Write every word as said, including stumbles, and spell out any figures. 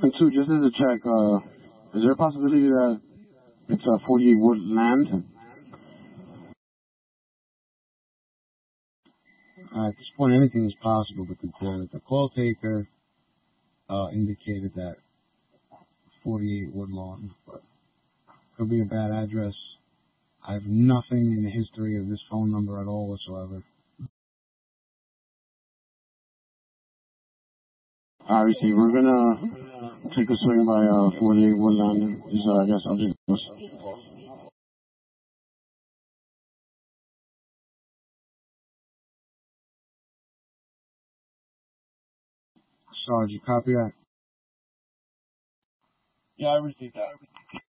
And two, just as a check, uh, is there a possibility that it's uh, forty-eight Woodland? Uh, at this point, anything is possible, but the, the, the call taker uh, indicated that forty-eight Woodlawn, but could be a bad address. I have nothing in the history of this phone number at all whatsoever. Obviously, we're gonna take a swing by uh, forty-eight Woodland. Is uh, I guess I'll just. Sergeant, copy that. Yeah, I received that.